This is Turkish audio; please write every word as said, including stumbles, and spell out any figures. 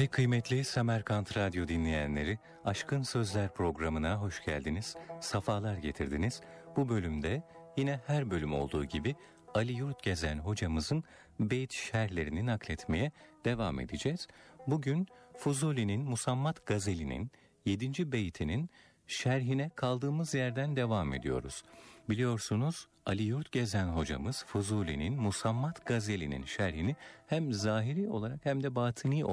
Pek kıymetli Semerkant Radyo dinleyenleri, Aşkın Sözler programına hoş geldiniz, safalar getirdiniz. Bu bölümde yine her bölüm olduğu gibi Ali Yurtgezen hocamızın beyt şerhlerini nakletmeye devam edeceğiz. Bugün Fuzuli'nin Musammat Gazeli'nin yedinci beytinin şerhine kaldığımız yerden devam ediyoruz. Biliyorsunuz Ali Yurtgezen hocamız Fuzuli'nin Musammat Gazeli'nin şerhini hem zahiri olarak hem de batini